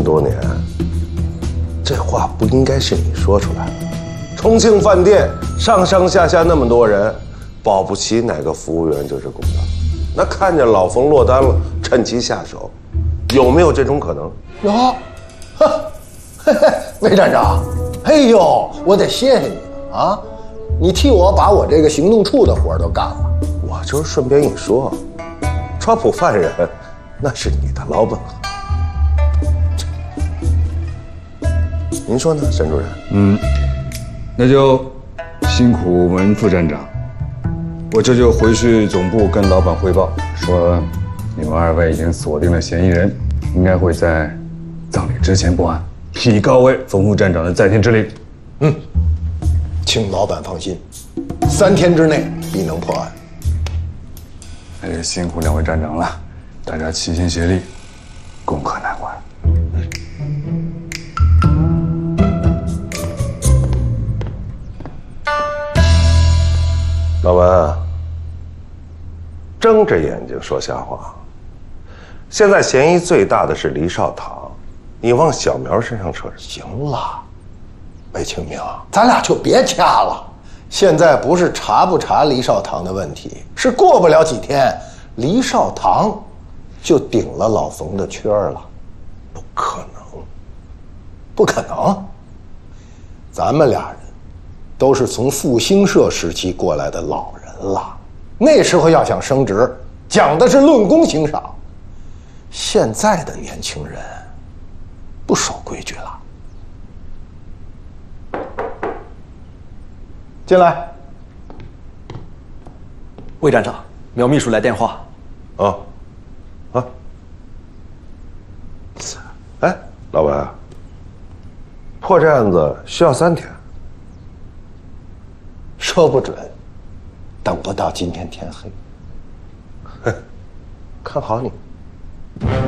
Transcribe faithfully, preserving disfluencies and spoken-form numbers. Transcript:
多年，这话不应该是你说出来的。重庆饭店上上下下那么多人，保不齐哪个服务员就是公的。那看见老冯落单了，趁机下手，有没有这种可能？ 有，呵，嘿嘿，魏站长，哎呦，我得谢谢你了啊！你替我把我这个行动处的活都干了。 我就是顺便一说，抓捕犯人，那是你的老本行。您说呢，沈主任？ 嗯，那就辛苦文副站长，我这就回去总部跟老板汇报，说你们二位已经锁定了嫌疑人，应该会在葬礼之前破案，以告慰冯副站长的在天之灵。 嗯，请老板放心，三天之内必能破案。 那就辛苦两位站长了，大家齐心协力，攻克难关。 老文，睁着眼睛说瞎话。现在嫌疑最大的是黎少堂，你往小苗身上扯。 行了，魏清明，咱俩就别掐了。现在不是查不查黎少堂的问题，是过不了几天，黎少堂就顶了老冯的圈了。 不可能， 不可能。咱们俩人都是从复兴社时期过来的老人了，那时候要想升职，讲的是论功行赏。现在的年轻人不守规矩了。进来。 魏站长，苗秘书来电话。 啊，啊，哎，老文，破这案子需要三天。 说不准，等不到今天天黑。 看好你。